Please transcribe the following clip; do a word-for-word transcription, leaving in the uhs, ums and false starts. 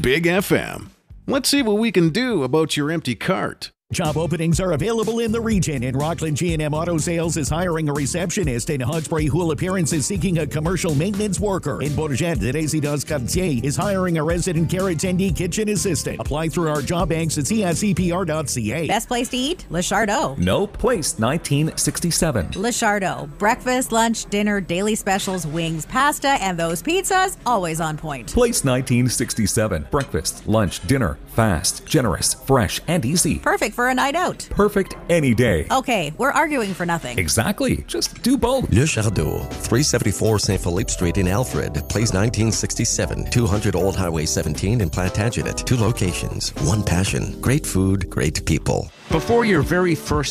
Big F M. Let's see what we can do about your empty cart. Job openings are available in the region, and Rockland G and M Auto Sales is hiring a receptionist, and Hawkesbury Houle Appearance is seeking a commercial maintenance worker. In Bourget, the Résidence Cartier is hiring a resident care attendee kitchen assistant. Apply through our job banks at c s e p r dot c a. Best place to eat? Le Chardot. Nope. Place nineteen sixty-seven. Le Chardot. Breakfast, lunch, dinner, daily specials, wings, pasta, and those pizzas, always on point. Place nineteen sixty-seven. Breakfast, lunch, dinner, fast, generous, fresh, and easy. Perfect for a night out. Perfect any day. Okay, we're arguing for nothing. Exactly. Just do both. Le Chardot, three seventy-four Saint Philippe Street in Alfred. Place nineteen sixty-seven, two hundred Old Highway seventeen in Plantagenet. Two locations, one passion. Great food, great people. Before your very first